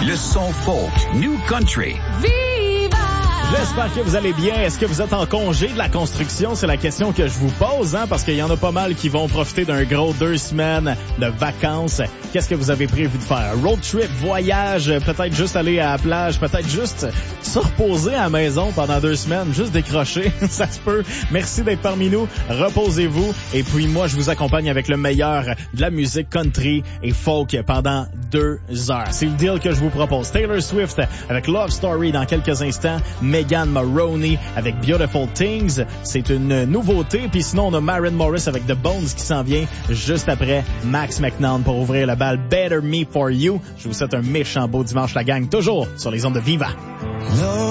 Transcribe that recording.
Le son folk, New Country. J'espère que vous allez bien. Est-ce que vous êtes en congé de la construction? C'est la question que je vous pose, parce qu'il y en a pas mal qui vont profiter d'un gros 2 semaines de vacances. Qu'est-ce que vous avez prévu de faire? Road trip, voyage, peut-être juste aller à la plage, peut-être juste se reposer à la maison pendant 2 semaines, juste décrocher, ça se peut. Merci d'être parmi nous. Reposez-vous. Et puis moi, je vous accompagne avec le meilleur de la musique country et folk pendant 2 heures. C'est le deal que je vous propose. Taylor Swift avec Love Story dans quelques instants. Megan Maroney avec Beautiful Things. C'est une nouveauté. Puis sinon, on a Maren Morris avec The Bones qui s'en vient juste après Max McNown pour ouvrir le bal Better Me For You. Je vous souhaite un méchant beau dimanche, la gang. Toujours sur les ondes de Viva.